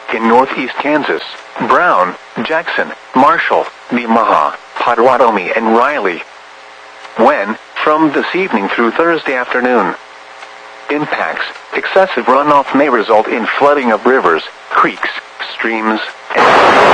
in northeast Kansas, Brown, Jackson, Marshall, Nemaha, Potawatomi, and Riley. When, from this evening through Thursday afternoon. Impacts: excessive runoff may result in flooding of rivers, creeks, streams, and